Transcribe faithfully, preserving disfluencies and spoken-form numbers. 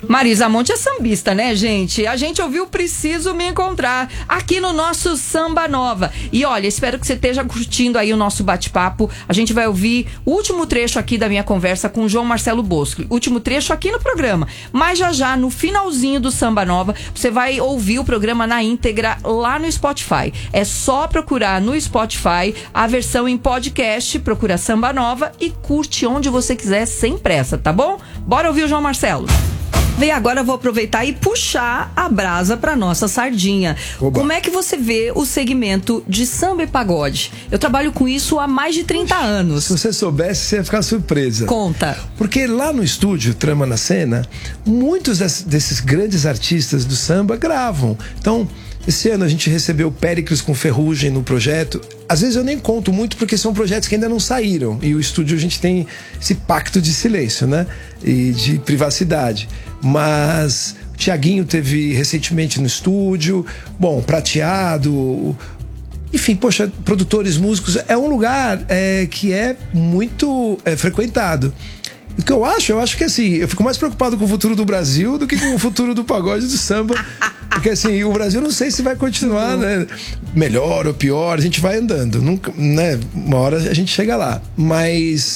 Marisa Monte é sambista, né, gente? A gente ouviu Preciso Me Encontrar aqui no nosso Samba Nova. E olha, espero que você esteja curtindo aí o nosso bate-papo. A gente vai ouvir o último trecho aqui da minha conversa com o João Marcelo Bosco. Último trecho aqui no programa. Mas já já, no finalzinho do Samba Nova, você vai ouvir o programa na íntegra lá no Spotify. É só procurar no Spotify a versão em podcast, procura Samba Nova e curte onde você quiser, sem pressa, tá bom? Bora ouvir o João Marcelo. Bem, agora eu vou aproveitar e puxar a brasa para nossa sardinha. Oba. Como é que você vê o segmento de samba e pagode? Eu trabalho com isso há mais de trinta anos. Se você soubesse, você ia ficar surpresa. Conta. Porque lá no estúdio Trama na Cena, muitos desses grandes artistas do samba gravam. Então, esse ano a gente recebeu Péricles com Ferrugem no projeto. Às vezes eu nem conto muito porque são projetos que ainda não saíram. E o estúdio a gente tem esse pacto de silêncio, né? E de privacidade. Mas o Thiaguinho teve recentemente no estúdio. Bom, Prateado. Enfim, poxa, produtores, músicos. É um lugar é, que é muito é, frequentado. O que eu acho, eu acho que assim, eu fico mais preocupado com o futuro do Brasil do que com o futuro do pagode e do samba. Porque assim, o Brasil não sei se vai continuar, né, melhor ou pior, a gente vai andando. Nunca, né, uma hora a gente chega lá. Mas